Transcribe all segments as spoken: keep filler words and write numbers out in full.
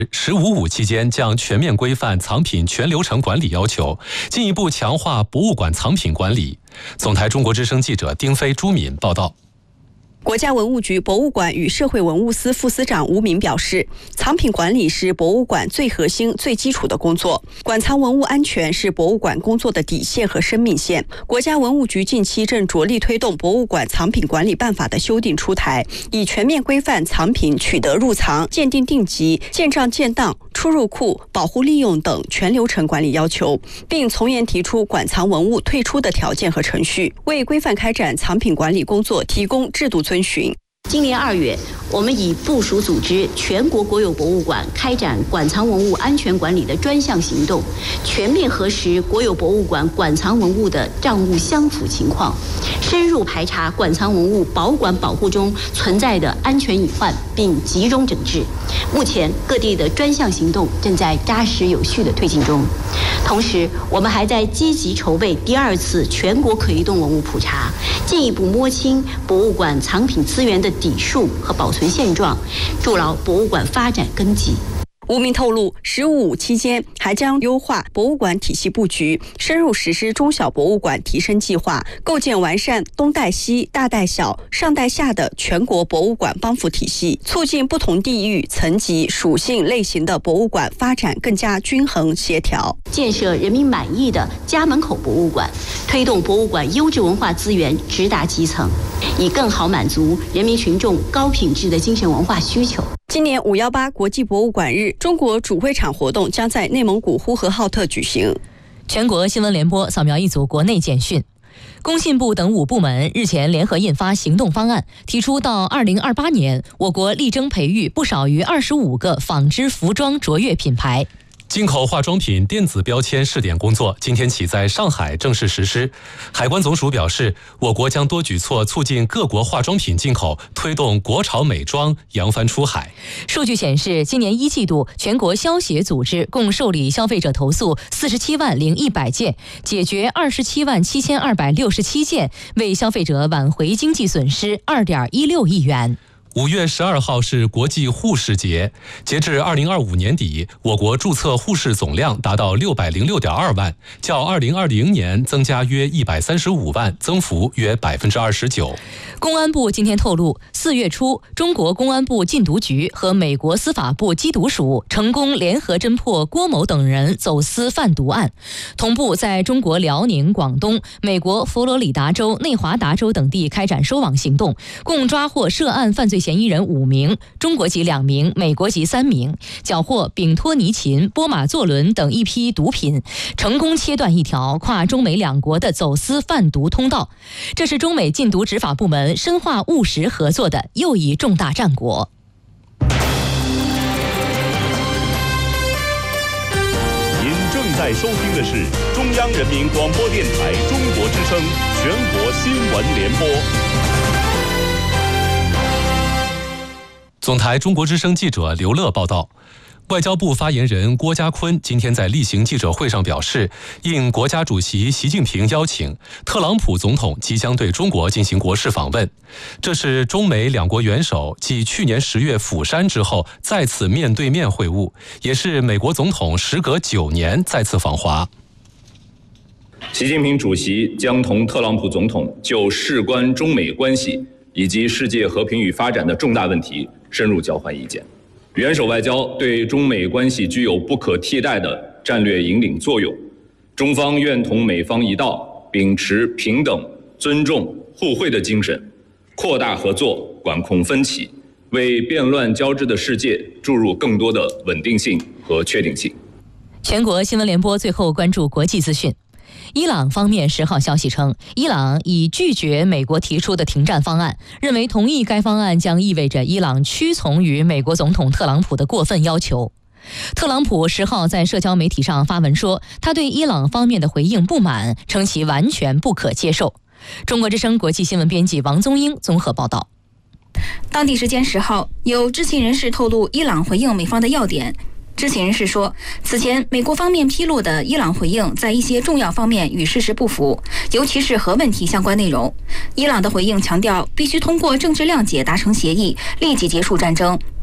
十五五期间将全面规范藏品全流程管理要求，进一步强化博物馆藏品管理。总台中国之声记者丁飞、朱敏报道。 国家文物局博物馆与社会文物司副司长吴敏表示，藏品管理是博物馆最核心、最基础的工作，馆藏文物安全是博物馆工作的底线和生命线。国家文物局近期正着力推动博物馆藏品管理办法的修订出台，以全面规范藏品取得入藏、鉴定定级、建账建档、出入库、保护利用等全流程管理要求，并从严提出馆藏文物退出的条件和程序，为规范开展藏品管理工作提供制度遵循。 今年二月，我们以部署组织全国国有博物馆开展馆藏文物安全管理的专项行动，全面核实国有博物馆馆藏文物的账务相符情况，深入排查馆藏文物保管保护中存在的安全隐患，并集中整治。目前，各地的专项行动正在扎实有序的推进中。同时，我们还在积极筹备第二次全国可移动文物普查，进一步摸清博物馆藏品资源的底数和保存现状，筑牢博物馆发展根基。 吴明透露，十五五期间还将优化博物馆体系布局，深入实施中小博物馆提升计划，构建完善东带西、大带小、上带下的全国博物馆帮扶体系，促进不同地域、层级、属性类型的博物馆发展更加均衡协调， 建设人民满意的家门口博物馆，推动博物馆优质文化资源直达基层，以更好满足人民群众高品质的精神文化需求。 今年五一八国际博物馆日，中国主会场活动将在内蒙古呼和浩特举行。 全国新闻联播扫描一组国内简讯。工信部等五部门日前联合印发行动方案，提出到二零二八年，我国力争培育不少于二十五个纺织服装卓越品牌。 进口化妆品电子标签试点工作今天起在上海正式实施。海关总署表示，我国将多举措促进各国化妆品进口，推动国潮美妆扬帆出海。 数据显示，今年一季度全国消协组织共受理消费者投诉四十七万零一百件，解决二十七万七千二百六十七件，为消费者挽回经济损失二点一六亿元。 五月十二号是国际护士节，截至二零二五年底，我国注册护士总量达到六百零六点二万，较二零二零年增加约一百三十五万，增幅约百分之二十九。 公安部今天透露，四月初，中国公安部禁毒局和美国司法部缉毒署成功联合侦破郭某等人走私贩毒案，同步在中国辽宁、广东、美国佛罗里达州、内华达州等地开展收网行动，共抓获涉案犯罪嫌疑人五名，中国籍两名，美国籍三名，缴获丙托尼嗪、波马唑仑等一批毒品，成功切断一条跨中美两国的走私贩毒通道。这是中美禁毒执法部门深化务实合作的又一重大战果。 您正在收听的是中央人民广播电台中国之声全国新闻联播。 总台中国之声记者刘乐报道，外交部发言人郭家坤今天在例行记者会上表示，应国家主席习近平邀请，特朗普总统即将对中国进行国事访问。这是中美两国元首继去年十月釜山之后再次面对面会晤，也是美国总统时隔九年再次访华。 习近平主席将同特朗普总统就事关中美关系以及世界和平与发展的重大问题深入交换意见。元首外交对中美关系具有不可替代的战略引领作用，中方愿同美方一道，秉持平等、尊重、互惠的精神，扩大合作，管控分歧，为变乱交织的世界注入更多的稳定性和确定性。 全国新闻联播最后关注国际资讯。伊朗方面十号消息称，伊朗已拒绝美国提出的停战方案，认为同意该方案将意味着伊朗屈从于美国总统特朗普的过分要求。特朗普十号在社交媒体上发文说，他对伊朗方面的回应不满，称其完全不可接受。中国之声国际新闻编辑王宗英综合报道。 当地时间十号，有知情人士透露伊朗回应美方的要点。知情人士说，此前美国方面披露的伊朗回应在一些重要方面与事实不符，尤其是核问题相关内容。伊朗的回应强调，必须通过政治谅解达成协议，立即结束战争，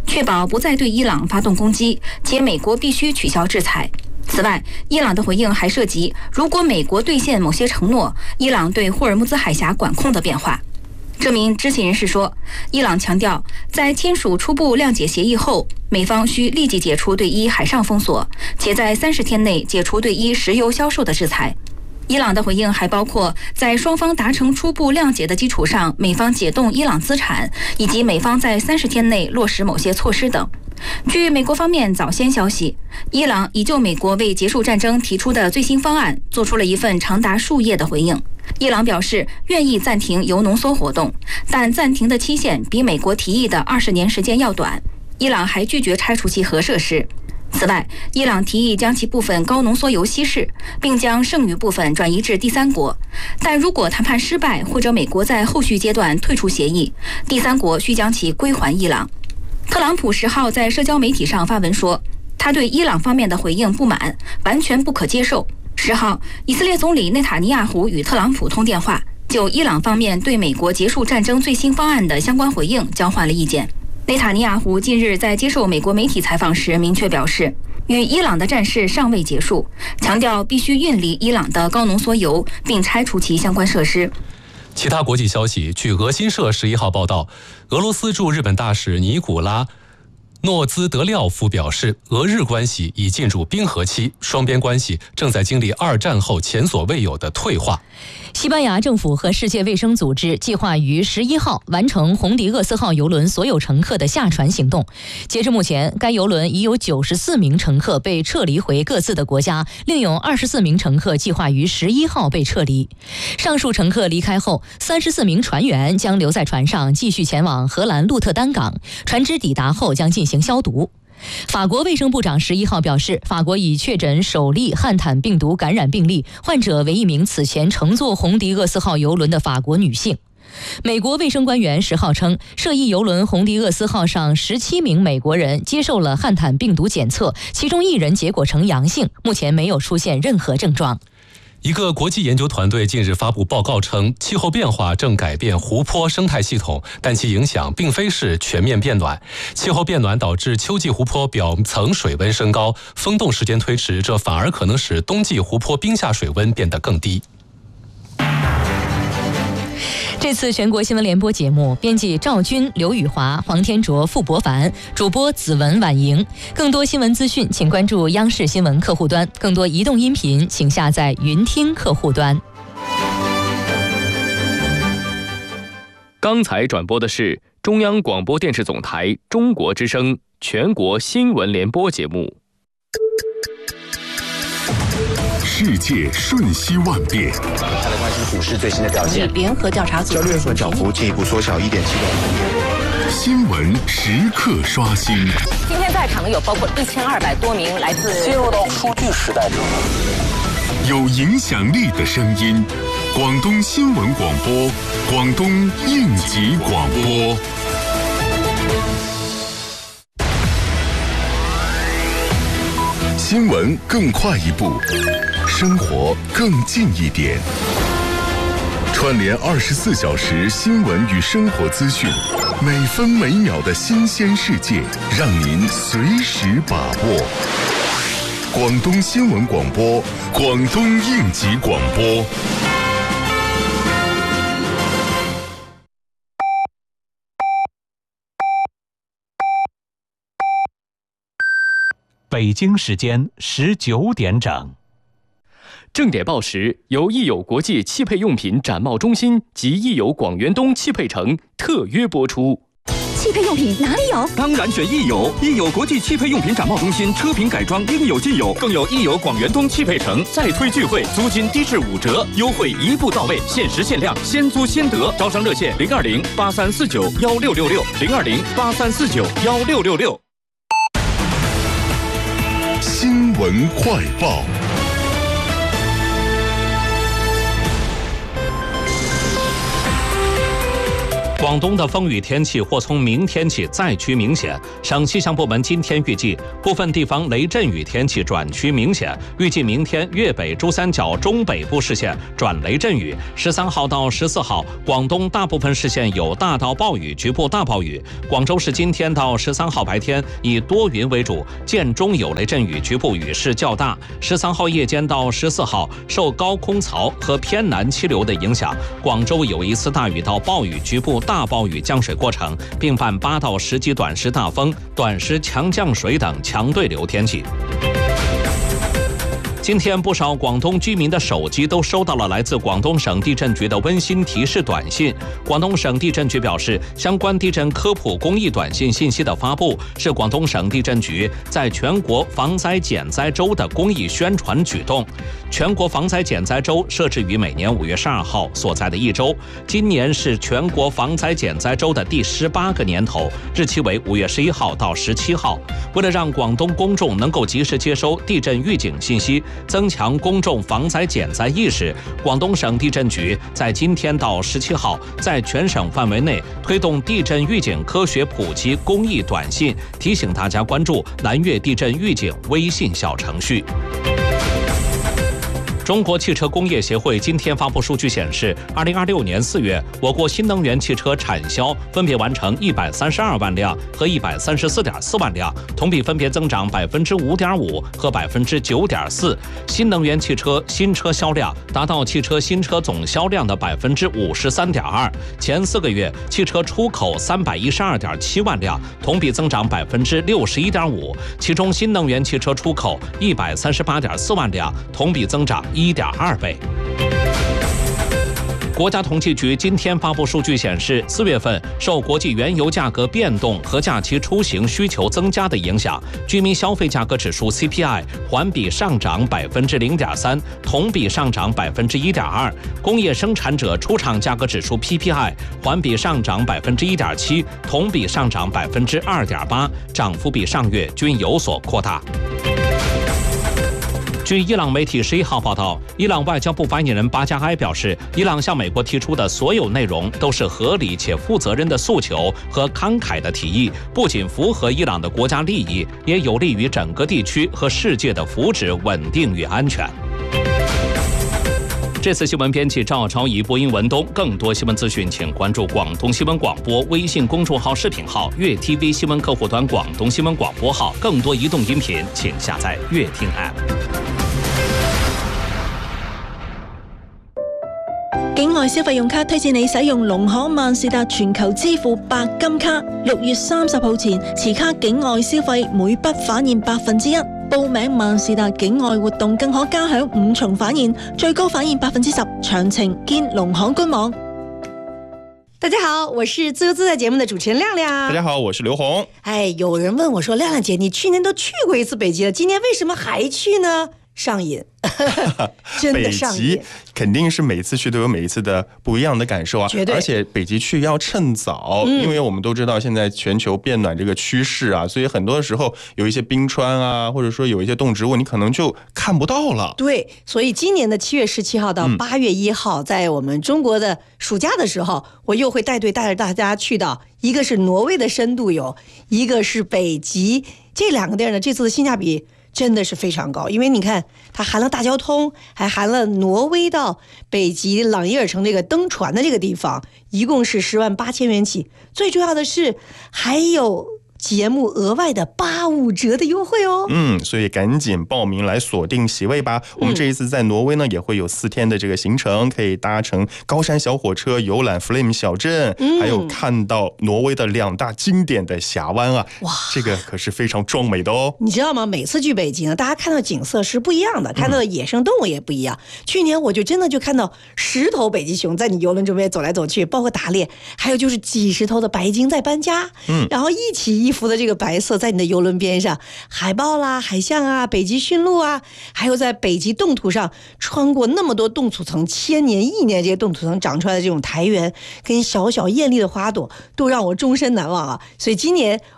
确保不再对伊朗发动攻击，且美国必须取消制裁。此外，伊朗的回应还涉及如果美国兑现某些承诺，伊朗对霍尔木兹海峡管控的变化。这名知情人士说，伊朗强调，在签署初步谅解协议后，美方需立即解除对伊海上封锁，且在三十天内解除对伊石油销售的制裁。伊朗的回应还包括在双方达成初步谅解的基础上，美方解冻伊朗资产，以及美方在三十天内落实某些措施等。据美国方面早先消息，伊朗已就美国为结束战争提出的最新方案做出了一份长达数页的回应。伊朗表示愿意暂停铀浓缩活动，但暂停的期限比美国提议的二十年时间要短。伊朗还拒绝拆除其核设施。此外，伊朗提议将其部分高浓缩铀稀释，并将剩余部分转移至第三国。但如果谈判失败，或者美国在后续阶段退出协议，第三国需将其归还伊朗。特朗普十号在社交媒体上发文说，他对伊朗方面的回应不满，完全不可接受。十号，以色列总理内塔尼亚胡与特朗普通电话，就伊朗方面对美国结束战争最新方案的相关回应交换了意见。内塔尼亚胡近日在接受美国媒体采访时明确表示，与伊朗的战事尚未结束，强调必须运离伊朗的高浓缩铀，并拆除其相关设施。 其他国际消息，据俄新社十一号报道，俄罗斯驻日本大使尼古拉诺兹德廖夫表示，俄日关系已进入冰河期，双边关系正在经历二战后前所未有的退化。 西班牙政府和世界卫生组织计划于十一号完成红迪厄斯号邮轮所有乘客的下船行动。截至目前，该邮轮已有九十四名乘客被撤离回各自的国家，另有二十四名乘客计划于十一号被撤离。上述乘客离开后，三十四名船员将留在船上继续前往荷兰鹿特丹港，船只抵达后将进行消毒。法国卫生部长十一号表示，法国已确诊首例汉坦病毒感染病例，患者为一名此前乘坐红迪厄斯号邮轮的法国女性。美国卫生官员十号称，涉疫邮轮红迪厄斯号上十七名美国人接受了汉坦病毒检测，其中一人结果呈阳性，目前没有出现任何症状。 一个国际研究团队近日发布报告称，气候变化正改变湖泊生态系统，但其影响并非是全面变暖。气候变暖导致秋季湖泊表层水温升高，风冻时间推迟，这反而可能使冬季湖泊冰下水温变得更低。 这次全国新闻联播节目，编辑赵军、刘宇华、黄天卓、傅博凡，主播子文、婉莹。更多新闻资讯，请关注央视新闻客户端；更多移动音频，请下载云听客户端。 刚才转播的是中央广播电视总台中国之声全国新闻联播节目。 世界瞬息万变， 再来关心股市最新的表现。 联合调查组交易日涨幅进一步缩小一点七个百分点。 新闻时刻刷新。 今天在场的有包括一千二百多名来自进入到数据时代之后， 有影响力的声音，广东新闻广播，广东应急广播。新闻更快一步，生活更近一点。串联二十四小时新闻与生活资讯，每分每秒的新鲜世界，让您随时把握。广东新闻广播，广东应急广播。 北京时间十九点整。 正点报时由益友国际汽配用品展贸中心及益友广元东汽配城特约播出。 汽配用品哪里有？ 当然选益友，益友国际汽配用品展贸中心，车品改装应有尽有，更有益友广元东汽配城再推聚会，租金低至五折，优惠一步到位，限时限量，先租先得。招商热线零二零八三四九幺六六六零二零八三四九幺六六六。 新闻快报。 广东的风雨天气或从明天起再趋明显，省气象部门今天预计部分地方雷阵雨天气转趋明显，预计明天粤北珠三角中北部市县转雷阵雨，十三号到十四号广东大部分市县有大到暴雨，局部大暴雨。广州市今天到十三号白天以多云为主，间中有雷阵雨，局部雨势较大。十三号夜间到十四号受高空槽和偏南气流的影响，广州有一次大雨到暴雨，局部大暴雨降水过程，并伴八到十级短时大风、短时强降水等强对流天气。今天不少广东居民的手机都收到了来自广东省地震局的温馨提示短信。广东省地震局表示，相关地震科普公益短信信息的发布是广东省地震局在全国防灾减灾周的公益宣传举动。全国防灾减灾周设置于每年五月十二号所在的一周，今年是全国防灾减灾周的第十八个年头，日期为五月十一号到十七号。为了让广东公众能够及时接收地震预警信息，增强公众防灾减灾意识，广东省地震局在今天到十七号，在全省范围内推动地震预警科学普及公益短信，提醒大家关注蓝粤地震预警微信小程序。中国汽车工业协会今天发布数据显示，二零二六年四月，我国新能源汽车产销分别完成一百三十二万辆和一百三十四点四万辆，同比分别增长百分之五点五和百分之九点四。新能源汽车新车销量达到汽车新车总销量的百分之五十三点二。前四个月，汽车出口三百一十二点七万辆，同比增长百分之六十一点五。其中，新能源汽车出口一百三十八点四万辆，同比增长一点二倍。国家统计局今天发布数据显示，四月份受国际原油价格变动和假期出行需求增加的影响，居民消费价格指数 C P I 环比上涨百分之零点三，同比上涨百分之一点二；工业生产者出厂价格指数 P P I 环比上涨百分之一点七，同比上涨百分之二点八，涨幅比上月均有所扩大。据伊朗媒体十一号报道，伊朗外交部发言人巴加埃表示，伊朗向美国提出的所有内容都是合理且负责任的诉求和慷慨的提议，不仅符合伊朗的国家利益，也有利于整个地区和世界的福祉、稳定与安全。这次新闻编辑赵超仪，播音文东。更多新闻资讯，请关注广东新闻广播微信公众号、视频号、粤 T V 新闻客户端、广东新闻广播号。更多移动音频，请下载粤听 App。 境外消费用卡推荐你使用農行萬事達全球支付白金卡，六月三十號前持卡境外消費每筆返現百分之一。報名萬事達境外活動更可加享五重返現，最高返現百分之十。詳情見農行官網。 大家好，我是自由自在节目的主持人亮亮。 大家好，我是刘红。 哎，有人问我说，亮亮姐，你去年都去过一次北极了，今年为什么还去呢？上瘾，真的上瘾。 北极肯定是每次去都有每一次的不一样的感受啊， 绝对。 而且北极去要趁早，嗯、因为我们都知道现在全球变暖这个趋势啊，所以很多的时候有一些冰川啊，或者说有一些动植物，你可能就看不到了。 对，所以今年的七月十七号到八月一号、嗯，在我们中国的暑假的时候，我又会带队带着大家去到一个是挪威的深度游，一个是北极，这两个地儿呢，这次的性价比真的是非常高，因为你看它含了大交通，还含了挪威到北极朗伊尔城这个登船的这个地方，一共是十万八千元起。最重要的是还有节目额外的八五折的优惠哦。 嗯，所以赶紧报名来锁定席位吧。我们这一次在挪威呢，也会有四天的这个行程，可以搭乘高山小火车游览 Flame 小镇、嗯，还有看到挪威的两大经典的峡湾啊。哇，这个可是非常壮美的哦。 你知道吗？每次去北极呢，大家看到景色是不一样的，看到的野生动物也不一样。嗯、去年我就真的就看到十头北极熊在你游轮周边走来走去，包括打猎，还有就是几十头的白鲸在搬家，嗯，然后一起一幅的这个白色在你的游轮边上，海豹啦、海象啊、北极驯鹿啊，还有在北极冻土上穿过那么多冻土层，千年亿年这些冻土层长出来的这种苔原跟小小艳丽的花朵，都让我终身难忘啊！所以今年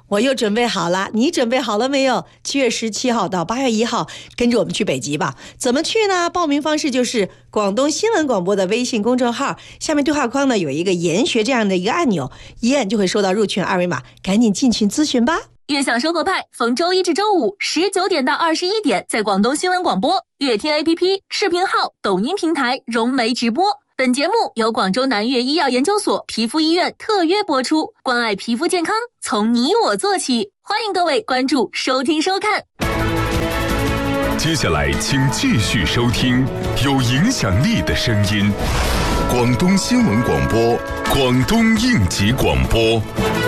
我又准备好了，你准备好了没有？七月十七号到八月一号，跟着我们去北极吧。怎么去呢？报名方式就是广东新闻广播的微信公众号，下面对话框呢有一个研学这样的一个按钮，一按就会收到入群二维码，赶紧进群咨询吧。 悦享生活派逢周一至周五十九点到二十一点在广东新闻广播、悦听 A P P、视频号、抖音平台融媒直播。本节目由广州南粤医药研究所皮肤医院特约播出，关爱皮肤健康，从你我做起。欢迎各位关注、收听、收看。 接下来，请继续收听有影响力的声音——广东新闻广播、广东应急广播。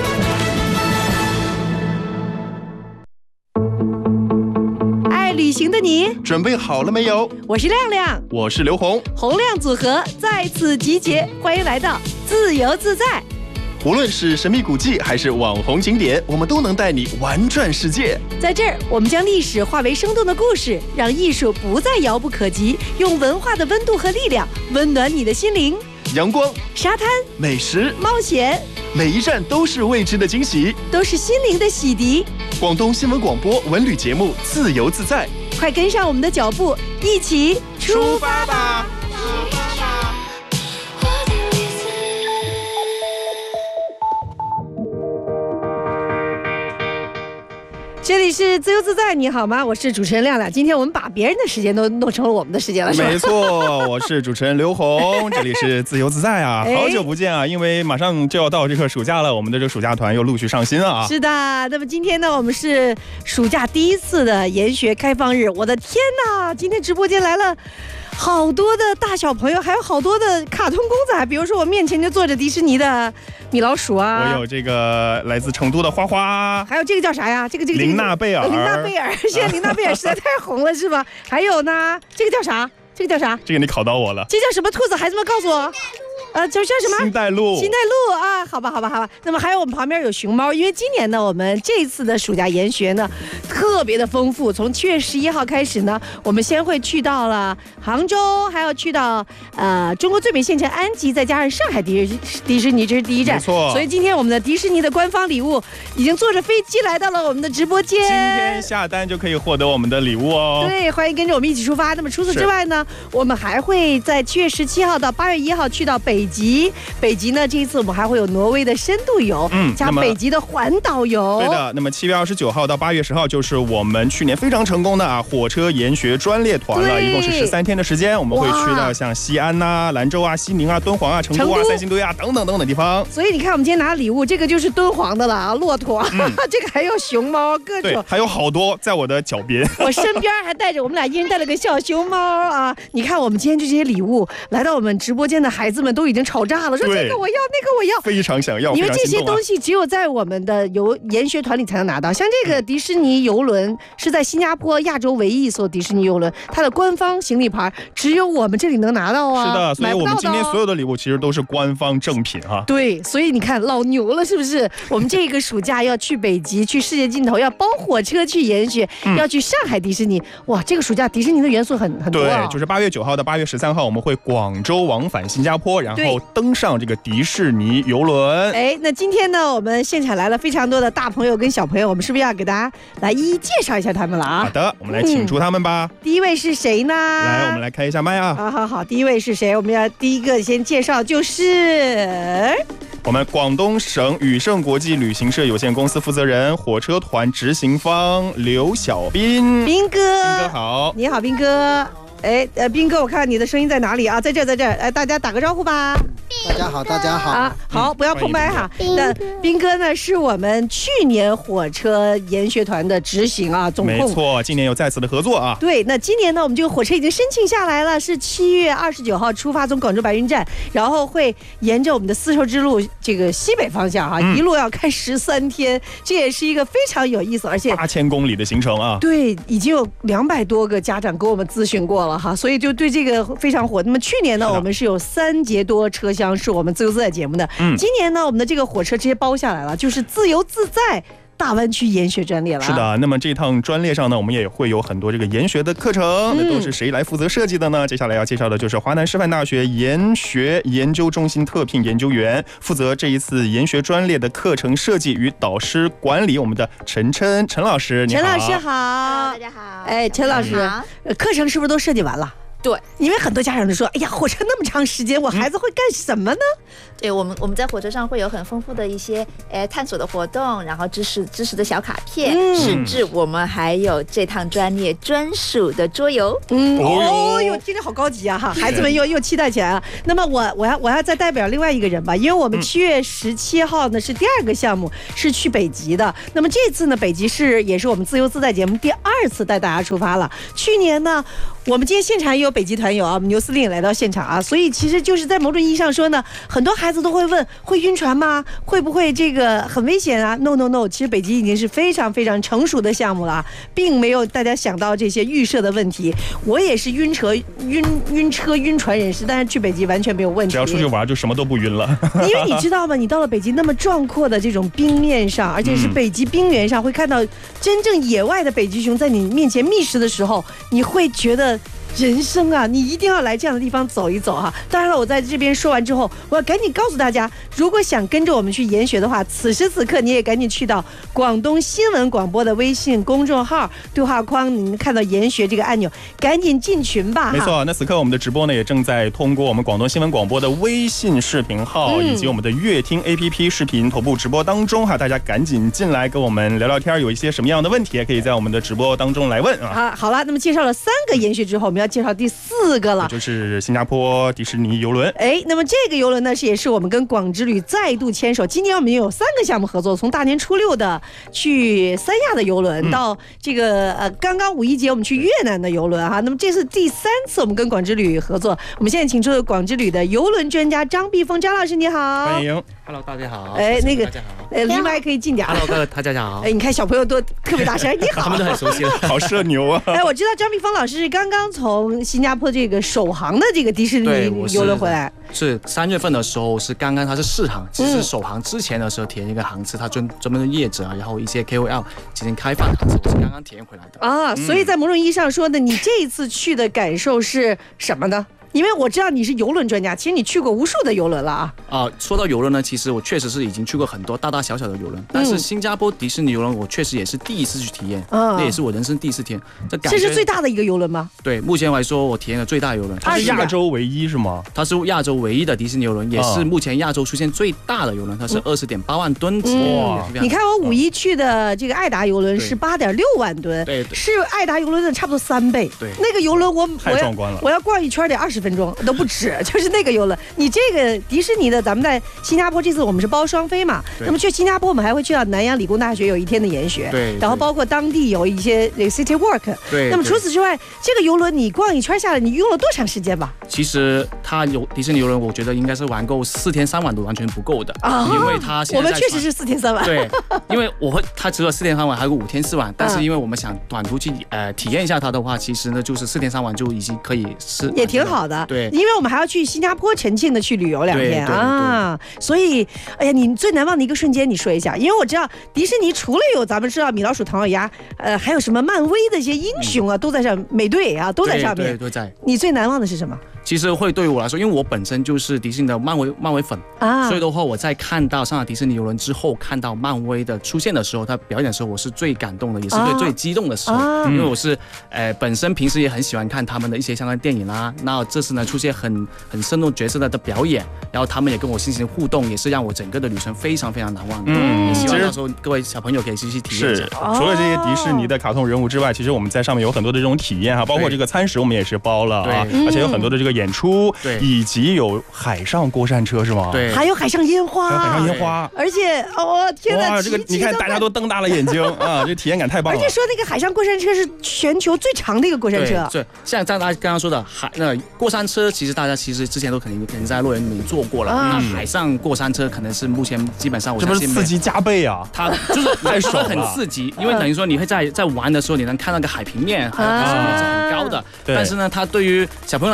旅行的你准备好了没有？ 我是亮亮， 我是刘红， 洪亮组合再次集结，欢迎来到自由自在。 无论是神秘古迹还是网红景点，我们都能带你玩转世界。 在这儿，我们将历史化为生动的故事，让艺术不再遥不可及，用文化的温度和力量温暖你的心灵。 阳光、 沙滩、 美食、 冒险， 每一站都是未知的惊喜， 都是心灵的洗涤。 广东新闻广播文旅节目《自由自在》， 快跟上我们的脚步，一起出发吧！这里是自由自在，你好吗？我是主持人亮亮。今天我们把别人的时间都弄成了我们的时间了，是吧？ 没错，我是主持人刘红，这里是自由自在啊，好久不见啊！因为马上就要到这个暑假了，我们的这个暑假团又陆续上新啊。 是的，那么今天呢，我们是暑假第一次的研学开放日。我的天哪，今天直播间来了好多的大小朋友，还有好多的卡通公仔，比如说我面前就坐着迪士尼的米老鼠啊， 我有这个来自成都的花花， 还有这个叫啥呀？这个这个琳娜贝尔， 琳娜贝尔，现在琳娜贝尔实在太红了，是吧？还有呢，这个叫啥？这个叫啥？ 这个你考到我了。 这叫什么兔子？孩子们告诉我。呃，叫叫什么？ 新带路， 新带路啊！好吧，好吧，好吧。那么还有我们旁边有熊猫，因为今年呢，我们这次的暑假研学呢特别的丰富。从七月十一号开始呢，我们先会去到了杭州，还要去到呃中国最美县城安吉，再加上上海迪迪士尼，这是第一站。 没错。 所以今天我们的迪士尼的官方礼物已经坐着飞机来到了我们的直播间。 今天下单就可以获得我们的礼物哦。 对，欢迎跟着我们一起出发。那么除此之外呢，我们还会在七月十七号到八月一号去到北。北极，北极呢？这一次我们还会有挪威的深度游，嗯，加北极的环岛游。 对的，那么七月二十九号到八月十号就是我们去年非常成功的啊火车研学专列团了，一共是十三天的时间，我们会去到像西安呐、啊、兰州啊、西宁啊、敦煌啊、成都啊、三星堆啊等等等等地方。 所以你看，我们今天拿的礼物，这个就是敦煌的了啊，骆驼，嗯、这个还有熊猫，各种， 对，还有好多在我的脚边。 我身边还带着我们俩一人带了个小熊猫啊！你看，我们今天就这些礼物来到我们直播间的孩子们都已经吵炸了，说这个我要，那个我要， 非常想要。 因为这些东西只有在我们的游研学团里才能拿到。像这个迪士尼游轮是在新加坡亚洲唯一一艘迪士尼游轮，它的官方行李牌只有我们这里能拿到啊。 是的，所以我们今天所有的礼物其实都是官方正品哈。 对，所以你看老牛了是不是？我们这个暑假要去北极，去世界尽头，要包火车去研学，嗯、要去上海迪士尼。哇，这个暑假迪士尼的元素很很多、啊。 对，就是八月九号到八月十三号，我们会广州往返新加坡，然后登上这个迪士尼游轮。 哎，那今天呢，我们现场来了非常多的大朋友跟小朋友，我们是不是要给大家来一一介绍一下他们了啊？ 好的，我们来请出他们吧。 嗯、第一位是谁呢？ 来，我们来开一下麦啊。 好好好，第一位是谁？我们要第一个先介绍就是我们广东省宇盛国际旅行社有限公司负责人、火车团执行方刘小斌。 斌哥， 斌哥好。 你好，斌哥。哎，呃，斌哥，我看看你的声音在哪里啊？在这儿，在这儿，哎，大家打个招呼吧。 大家好，大家好。 啊，好，不要碰麦哈。那斌哥呢，是我们去年火车研学团的执行啊，总控。没错，今年有再次的合作啊。 对，那今年呢，我们这个火车已经申请下来了，是七月二十九号出发，从广州白云站，然后会沿着我们的丝绸之路这个西北方向哈、啊，嗯、一路要开十三天，这也是一个非常有意思，而且八千公里的行程啊。 对，已经有两百多个家长跟我们咨询过了哈，所以就对这个非常火。那么去年呢，我们是有三节多车厢是我们自由自在节目的，嗯，今年呢，我们的这个火车直接包下来了，就是自由自在大湾区研学专列了。 是的，那么这趟专列上呢，我们也会有很多这个研学的课程，那都是谁来负责设计的呢？接下来要介绍的就是华南师范大学研学研究中心特聘研究员，负责这一次研学专列的课程设计与导师管理，我们的陈琛陈老师，你好。 陈老师好， 大家好。 哎，陈老师，课程是不是都设计完了？ 对， 因为很多家长都说，哎呀，火车那么长时间，我孩子会干什么呢？ 对，我们我们在火车上会有很丰富的一些呃探索的活动，然后知识知识的小卡片，嗯、甚至我们还有这趟专列专属的桌游。 嗯，哦哟，听着好高级啊哈，孩子们又又期待起来了。那么我我要我要再代表另外一个人吧，因为我们七月十七号呢是第二个项目，是去北极的。那么这次呢，北极是也是我们自由自在节目第二次带大家出发了。去年呢，我们今天现场也有北极团友啊，我们牛司令也来到现场啊，所以其实就是在某种意义上说呢，很多孩子都会问，会晕船吗？会不会这个很危险啊 ？No No No， 其实北极已经是非常非常成熟的项目了，并没有大家想到这些预设的问题。我也是晕车晕晕车晕船人士，但是去北极完全没有问题。 只要出去玩就什么都不晕了。 因为你知道吗？你到了北极那么壮阔的这种冰面上，而且是北极冰原上，会看到真正野外的北极熊在你面前觅食的时候，你会觉得。人生啊，你一定要来这样的地方走一走哈、啊。当然了，我在这边说完之后，我要赶紧告诉大家，如果想跟着我们去研学的话，此时此刻你也赶紧去到广东新闻广播的微信公众号对话框，你们看到研学这个按钮，赶紧进群吧。 没错，那此刻我们的直播呢，也正在通过我们广东新闻广播的微信视频号、嗯、以及我们的乐听 A P P 视频同步直播当中哈，大家赶紧进来跟我们聊聊天，有一些什么样的问题，也可以在我们的直播当中来问啊。 好，好了，那么介绍了三个研学之后，我们要介绍第四个了， 就是新加坡迪士尼邮轮。 哎，那么这个邮轮呢，是也是我们跟广之旅再度牵手。今年我们有三个项目合作，从大年初六的去三亚的邮轮，嗯、到这个呃刚刚五一节我们去越南的邮轮哈。那么这是第三次我们跟广之旅合作。我们现在请出了广之旅的邮轮专家张碧峰张老师，你好， 欢迎。 Hello， 大家好。 哎，那个， 大家好。 呃，离麦可以近点。 Hello， 各位大家好。 哎，你看小朋友都特别大声，你好。 他们都很熟悉了， 好社牛啊。 哎，我知道张碧峰老师是刚刚从新加坡这个首航的这个迪士尼邮轮回来。 是三月份的时候，是刚刚他是试航，只是首航之前的时候体验一个航次，他专专门的业者，然后一些 K O L 进行开放航次，我是刚刚体验回来的。 啊，所以在某种意义上说呢，你这一次去的感受是什么呢？因为我知道你是邮轮专家，其实你去过无数的邮轮了啊。 啊、呃，说到邮轮呢，其实我确实是已经去过很多大大小小的邮轮，但是新加坡迪士尼邮轮我确实也是第一次去体验，嗯、那也是我人生第一次体验。这感觉这是最大的一个邮轮吗？ 对，目前来说我体验的最大的邮轮， 它是亚洲唯一是吗？ 它是亚洲唯一的迪士尼邮轮，也是目前亚洲出现最大的邮轮，它是二十点八万吨。 哇、嗯！你看我五一去的这个爱达邮轮是八点六万吨， 对， 是爱达邮轮的差不多三倍。 对， 那个邮轮我太壮观了， 我要逛一圈得二十分钟都不止。就是那个邮轮，你这个迪士尼的，咱们在新加坡这次我们是包双飞嘛，那么去新加坡我们还会去到南洋理工大学有一天的研学， 对， 然后包括当地有一些这个 City Walk， 对。 那么除此之外，这个邮轮你逛一圈下来，你用了多长时间吧？ 其实它有迪士尼邮轮，我觉得应该是玩够四天三晚都完全不够的啊，因为它现在我们确实是四天三晚， 对，因为我会它除了四天三晚，还有五天四晚，但是因为我们想短途去呃体验一下它的话，其实呢就是四天三晚就已经可以是也挺好的， 对， 因为我们还要去新加坡沉浸的去旅游两天啊，所以，哎呀，你最难忘的一个瞬间，你说一下，因为我知道迪士尼除了有咱们知道米老鼠、唐老鸭，呃，还有什么漫威的一些英雄啊，嗯、都在上，美队啊，都在上面， 对，都在。 你最难忘的是什么？ 其实会对我来说，因为我本身就是迪士尼的漫威漫威粉啊，所以的话，我在看到上海迪士尼邮轮之后，看到漫威的出现的时候，他表演的时候，我是最感动的，也是最、啊、最激动的时候，啊、因为我是呃本身平时也很喜欢看他们的一些相关电影啦，那这次呢出现很很生动角色的的表演，然后他们也跟我进行互动，也是让我整个的旅程非常非常难忘的。嗯，也希望到时候各位小朋友可以继续体验一下。 除了这些迪士尼的卡通人物之外，其实我们在上面有很多的这种体验哈，包括这个餐食我们也是包了啊，而且有很多的这个演出。 对， 以及有海上过山车是吗？ 对， 还有海上烟花， 还有海上烟花， 而且哦天哪， 哇，这个你看大家都瞪大了眼睛啊，这体验感太棒了。 而且说那个海上过山车是全球最长的一个过山车， 对，像大家刚刚说的海那过山车，其实大家其实之前都肯定肯定在乐园里面坐过了，那海上过山车可能是目前基本上我这不是刺激加倍啊， 它就是太爽了，很刺激，因为等于说你会在在玩的时候，你能看那个海平面，还有海平面是很高的，但是呢，它对于小朋友来说还是有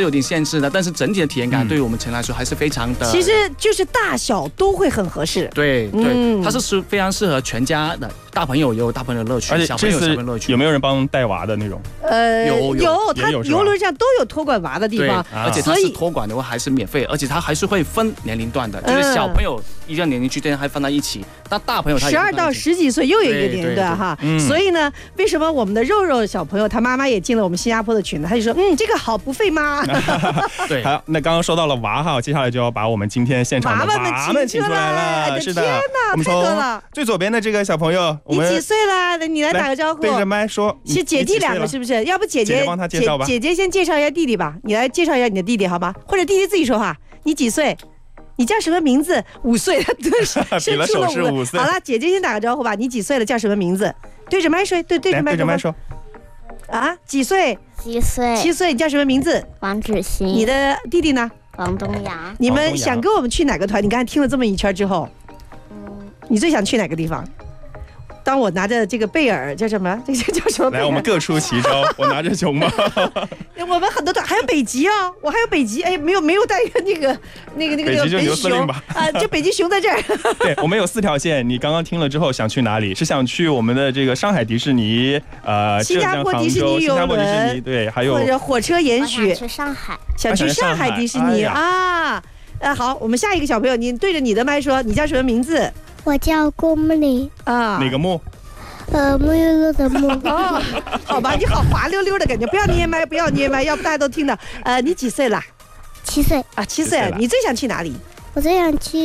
有点限制的，但是整体的体验感对于我们成人来说还是非常的。 其实就是大小都会很合适。 对对， 嗯、 它是是非常适合全家的，大朋友也有大朋友的乐趣， 而且小朋友有小朋友乐趣。 有没有人帮带娃的那种？ 呃， 有有，它游轮上都有托管娃的地方， 而且它是托管的话还是免费，而且它还是会分年龄段的，就是小朋友一个年龄区间还分在一起，那大朋友他十二到十几岁又有一个年龄段哈，所以呢，为什么我们的肉肉小朋友他妈妈也进了我们新加坡的群呢？他就说，嗯，这个好不费妈。 对，好，那刚刚说到了娃哈，接下来就要把我们今天现场的娃们请出来了。是的，我们从最左边的这个小朋友， 你几岁了？你来打个招呼。 对着麦说， 是姐弟两个是不是？要不姐姐帮他介绍吧。 姐姐先介绍一下弟弟吧，你来介绍一下你的弟弟好吗？或者弟弟自己说话。你几岁？你叫什么名字？五岁，对， 比了手是五岁。 好了，姐姐先打个招呼吧。你几岁了？叫什么名字？对着麦说，对对着麦。 对着麦说。 啊，几岁？ 七岁。 七岁，你叫什么名字？ 王芷欣。 你的弟弟呢？ 王东阳。 你们想跟我们去哪个团？你刚才听了这么一圈之后，嗯，你最想去哪个地方？当我拿着这个贝尔叫什么？这个叫什么？ 来，我们各出奇招。我拿着熊猫。 我们很多团还有北极啊，我还有北极。哎，没有没有带一个那个那个那个北极就牛司令吧？ 啊，就北极熊在这儿。 对，我们有四条线。你刚刚听了之后想去哪里？是想去我们的这个上海迪士尼，呃， 新加坡迪士尼游轮， 对，还有或者火车延续。 想去上海， 想去上海迪士尼啊。呃，好，我们下一个小朋友，你对着你的麦说，你叫什么名字？ 我叫郭木林啊。 哪个木？ 呃，木溜溜的木。 哦，好吧，你好滑溜溜的感觉，不要捏麦，不要捏麦，要不大家都听到。呃，你几岁了？ 七岁啊，七岁。你最想去哪里？ 我最想去。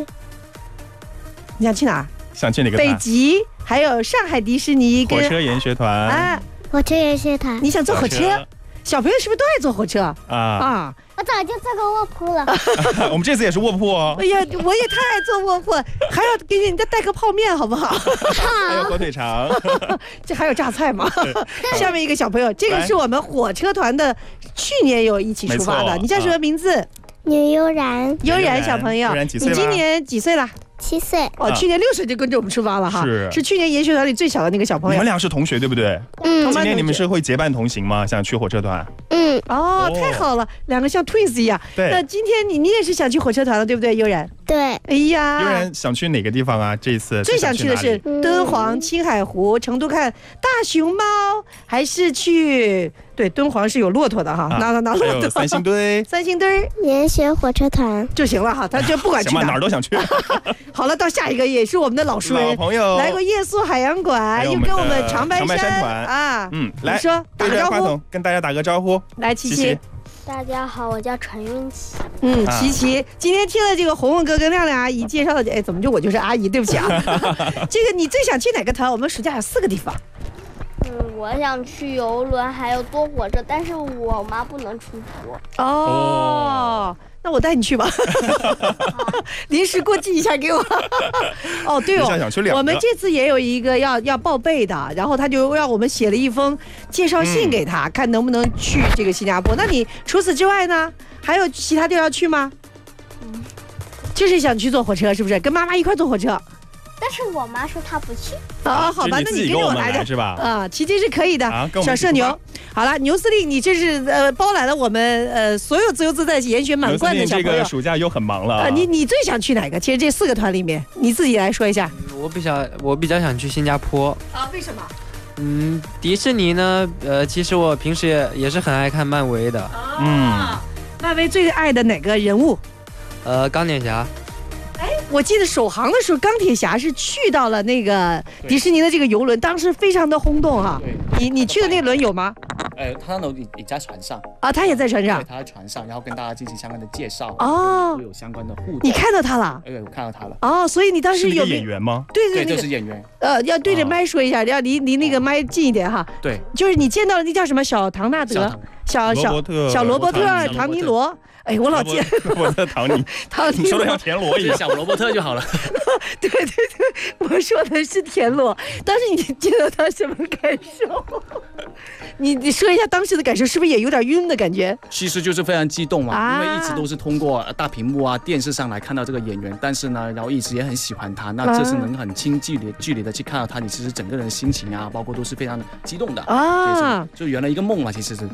你想去哪？ 想去哪个？ 北极，还有上海迪士尼跟火车研学团啊， 火车研学团。 你想坐火车？小朋友是不是都爱坐火车啊？啊。 我早就坐过卧铺了。 我们这次也是卧铺哦。 哎呀，我也太爱坐卧铺，还要给你再带个泡面好不好？ 还有火腿肠。 这还有榨菜吗？下面一个小朋友，这个是我们火车团的，去年有一起出发的。你叫什么名字？ 牛悠然。 悠然小朋友，你今年几岁了？ 七岁。 哦，去年六岁就跟着我们出发了哈。 是。 是去年研学团里最小的那个小朋友。 你们俩是同学对不对？ 嗯。 今年你们是会结伴同行吗？想去火车团？ 嗯。 哦，太好了，两个像 twins 一样。 对。 那今天你你也是想去火车团了，对不对，悠然？ 对。 哎呀。 悠然想去哪个地方啊？这一次最想去的是敦煌、青海湖、成都看大熊猫，还是去？对，敦煌是有骆驼的哈，拿拿拿骆驼。 三星堆。 三星堆。 研学火车团就行了哈，他就不管去哪哪儿都想去。 好了，到下一个也是我们的老熟人， 老朋友， 来过夜宿海洋馆，又跟我们长白山团啊， 嗯，来说打个招呼， 跟大家打个招呼。 来，琪琪。 大家好，我叫陈韵琪。 嗯，琪琪，今天听了这个红红哥跟亮亮阿姨介绍的，哎，怎么就我就是阿姨？对不起啊。这个你最想去哪个团？我们暑假有四个地方。 嗯，我想去游轮，还有坐火车，但是我妈不能出国。 哦，那我带你去吧，临时过继一下给我。哦，对哦，我们这次也有一个要要报备的，然后他就让我们写了一封介绍信给他，嗯、看能不能去这个新加坡。那你除此之外呢，还有其他地方要去吗？嗯，就是想去坐火车，是不是？跟妈妈一块坐火车。 但是我妈说她不去。 啊，好吧，那你跟着我来的是吧？ 啊，琪琪是可以的。小社牛，好了，牛司令，你这是呃包揽了我们呃所有自由自在、研学满贯的小朋友。 这个暑假又很忙了。 啊，你你最想去哪个？其实这四个团里面，你自己来说一下。 我比较我比较想去新加坡。 啊，为什么？ 嗯，迪士尼呢？呃，其实我平时也也是很爱看漫威的。 嗯，漫威最爱的哪个人物？ 呃，钢铁侠。 哎，我记得首航的时候，钢铁侠是去到了那个迪士尼的这个游轮，当时非常的轰动哈。你你去的那轮有吗？ 呃，他那也也在船上啊，他也在船上， 对，他在船上，然后跟大家进行相关的介绍哦， 会有相关的互动。 你看到他了？ 哎，我看到他了。 哦，所以你当时有演员吗？ 对对对，就是演员。 呃，要对着麦说一下，要离离那个麦近一点哈。 对， 就是你见到的那叫什么小唐纳德、小小小罗伯特、唐尼罗。哎，我老见罗伯特唐尼， 唐尼， 你说的像田螺一样， 小罗伯特就好了。 对对对，我说的是田螺。当时你见到他什么感受？你你说一下当时的感受，是不是也有点晕的感觉？ 其实就是非常激动嘛，啊、因为一直都是通过大屏幕啊、电视上来看到这个演员，但是呢，然后一直也很喜欢他。那这次能很近距离距离的去看到他，你其实整个人的心情啊，包括都是非常的激动的啊，就圆了一个梦嘛，其实是。 所以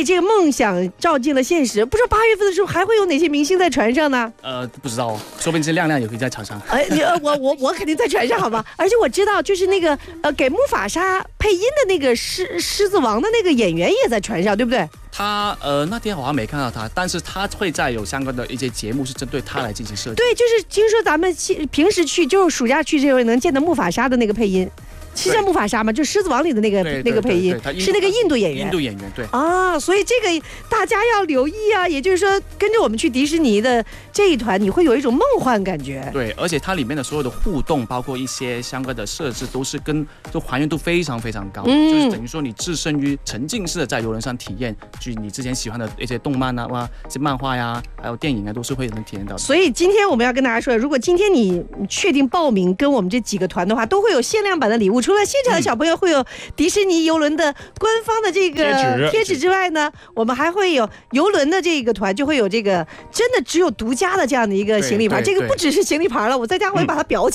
这个梦想照进了现实。不知道八月份的时候还会有哪些明星在船上呢？ 呃，不知道，说不定是亮亮也会在船上。 哎，你我我我肯定在船上，好吧？而且我知道，就是那个呃给木法沙配音的那个狮狮子王的那个演员也在船上，对不对？ 他呃那天好像没看到他，但是他会在有相关的一些节目是针对他来进行设计。 对，就是听说咱们平时去，就是暑假去这回能见到木法沙的那个配音。是叫木法沙吗？就《狮子王》里的那个那个配音，是那个印度演员。 印度演员对啊，所以这个大家要留意啊。也就是说，跟着我们去迪士尼的这一团，你会有一种梦幻感觉。 对，而且它里面的所有的互动，包括一些相关的设置，都是跟就还原度非常非常高，嗯、就是等于说你置身于沉浸式的在游轮上体验，就你之前喜欢的一些动漫啊、哇、一些漫画呀、啊，还有电影啊，都是会能体验到的。 所以今天我们要跟大家说，如果今天你确定报名跟我们这几个团的话，都会有限量版的礼物。除了现场的小朋友会有迪士尼游轮的官方的这个贴纸之外呢，我们还会有游轮的这个团就会有这个真的只有独家的这样的一个行李牌，这个不只是行李牌了，我在家我会把它裱起来。